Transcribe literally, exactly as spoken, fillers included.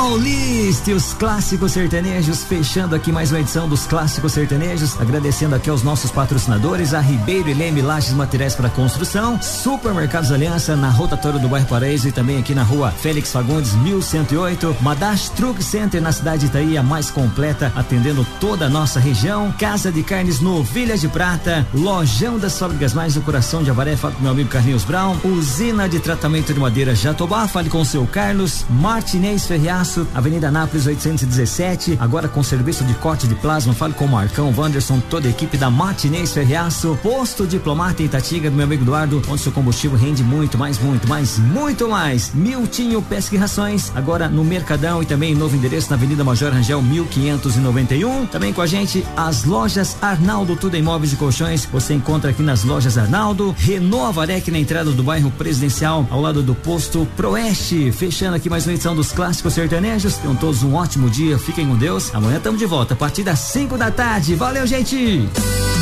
Paulista e os clássicos sertanejos, fechando aqui mais uma edição dos clássicos sertanejos, agradecendo aqui aos nossos patrocinadores, a Ribeiro e Leme Lajes Materiais para Construção, Supermercados Aliança na rotatória do bairro Paraíso e também aqui na rua Félix Fagundes mil cento e oito, Madash Truck Center na cidade de Itaí, a mais completa, atendendo toda a nossa região, Casa de Carnes Novilhas de Prata, Lojão das Fábricas Mais do Coração de Avaré, fala com meu amigo Carlinhos Brown, Usina de Tratamento de Madeira Jatobá, fale com o seu Carlos, Martinez Ferriaço, Avenida Nápoles oitocentos e dezessete, agora com serviço de corte de plasma, fale com o Marcão, Wanderson, toda a equipe da Martinez Ferriaço, Posto Diplomata em Itatiga, do meu amigo Eduardo, onde seu combustível rende muito, mais, muito, mais, muito mais. Miltinho Pesca e Rações, agora no Mercadão e também novo endereço na Avenida Major Rangel mil quinhentos e noventa e um. Também com a gente as lojas Arnaldo, tudo em móveis e colchões, você encontra aqui nas lojas Arnaldo, Renault Avaré, aqui na entrada do bairro Presidencial, ao lado do posto Proeste. Fechando aqui mais uma edição dos clássicos sertanejos. Tenham todos um ótimo dia, fiquem com Deus. Amanhã estamos de volta a partir das cinco da tarde. Valeu, gente!